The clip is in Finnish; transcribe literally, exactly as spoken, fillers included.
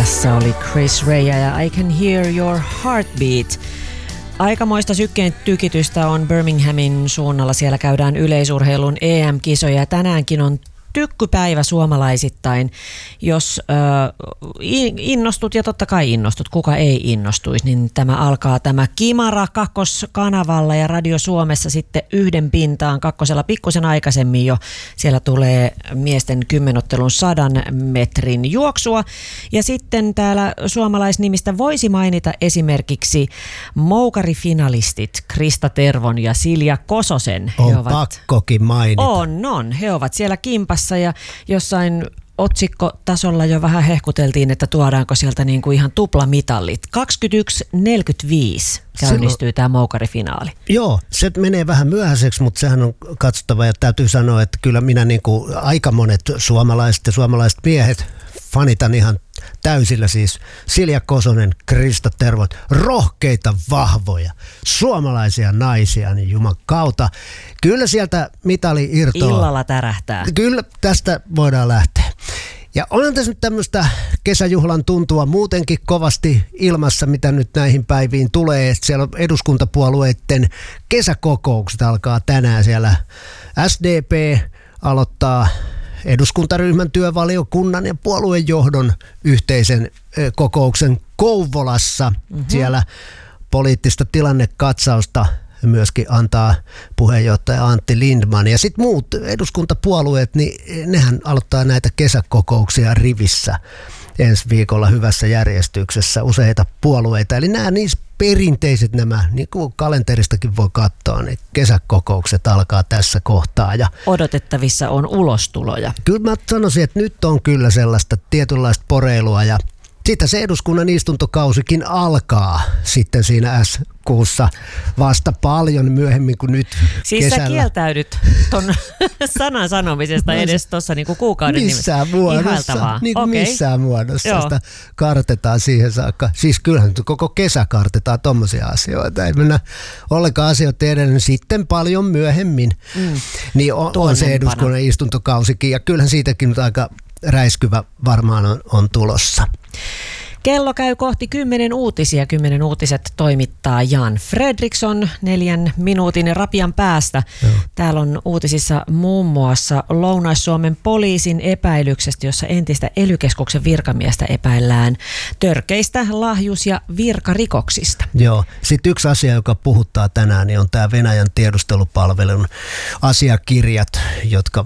Tässä oli Chris Rea ja I Can Hear Your Heartbeat. Aikamoista sykkeen tykitystä on Birminghamin suunnalla. Siellä käydään yleisurheilun E M-kisoja ja tänäänkin on tykkypäivä suomalaisittain. Jos äh, innostut, ja totta kai innostut, kuka ei innostuisi, niin tämä alkaa tämä Kimara kakkoskanavalla ja Radio Suomessa sitten yhden pintaan kakkosella pikkusen aikaisemmin jo. Siellä tulee miesten kymmenottelun sadan metrin juoksua. Ja sitten täällä suomalaisnimistä voisi mainita esimerkiksi moukarifinalistit Krista Tervon ja Silja Kososen. On ovat, pakkokin mainita. On, on. He ovat siellä kimpassa. Ja jossain otsikkotasolla jo vähän hehkuteltiin, että tuodaanko sieltä niin kuin ihan tuplamitalit. kaksikymmentäyksi neljäkymmentäviisi käynnistyy tämä moukarifinaali. Joo, se menee vähän myöhäiseksi, mutta sehän on katsottava ja täytyy sanoa, että kyllä minä niin kuin aika monet suomalaiset ja suomalaiset miehet fanitan ihan täysillä, siis Silja Kosonen, Krista Tervot, rohkeita, vahvoja, suomalaisia naisia, niin juman kautta. Kyllä sieltä mitali irtoaa. Illalla tärähtää. Kyllä tästä voidaan lähteä. Ja onhan tässä nyt tämmöistä kesäjuhlan tuntua muutenkin kovasti ilmassa, mitä nyt näihin päiviin tulee. Siellä eduskuntapuolueiden kesäkokoukset alkaa tänään. Siellä S D P aloittaa eduskuntaryhmän työvaliokunnan ja puoluejohdon yhteisen kokouksen Kouvolassa. Mm-hmm. Siellä poliittista tilannekatsausta myöskin antaa puheenjohtaja Antti Lindman. Ja sitten muut eduskuntapuolueet, niin nehän aloittaa näitä kesäkokouksia rivissä ensi viikolla hyvässä järjestyksessä useita puolueita. Eli nämä niissä perinteiset nämä, niin kuin kalenteristakin voi katsoa, niin kesäkokoukset alkaa tässä kohtaa. Ja odotettavissa on ulostuloja. Kyllä mä sanoisin, että nyt on kyllä sellaista tietynlaista poreilua ja sitten se eduskunnan istuntokausikin alkaa sitten siinä S-kuussa vasta paljon myöhemmin kuin nyt siis kesällä. Siis sä kieltäydyt ton sanan sanomisesta edes tuossa niinku kuukauden missään muodossa, niin okay. Missään muodossa Joo. Sitä kartetaan siihen saakka. Siis kyllähän koko kesä kartetaan tommosia asioita. Ei mennä ollenkaan asioita edelleen sitten paljon myöhemmin. Mm. Niin on, on se eduskunnan istuntokausikin ja kyllähän siitäkin nyt aika räiskyvä varmaan on, on tulossa. Kello käy kohti kymmenen uutisia. Kymmenen uutiset toimittaa Jan Fredriksson neljän minuutin rapian päästä. Joo. Täällä on uutisissa muun muassa Lounais-Suomen poliisin epäilyksestä, jossa entistä E L Y-keskuksen virkamiestä epäillään törkeistä lahjus- ja virkarikoksista. Joo. Sitten yksi asia, joka puhuttaa tänään, niin on tämä Venäjän tiedustelupalvelun asiakirjat, jotka